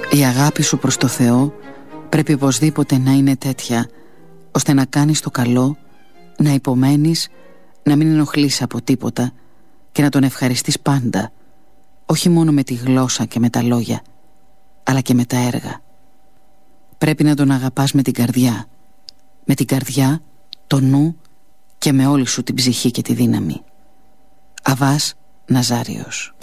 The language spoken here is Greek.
Η αγάπη σου προς το Θεό πρέπει οπωσδήποτε να είναι τέτοια ώστε να κάνεις το καλό, να υπομένεις, να μην ενοχλείς από τίποτα και να τον ευχαριστείς πάντα, όχι μόνο με τη γλώσσα και με τα λόγια, αλλά και με τα έργα. Πρέπει να τον αγαπάς με την καρδιά, το νου και με όλη σου την ψυχή και τη δύναμη. Αββάς Ναζάριος.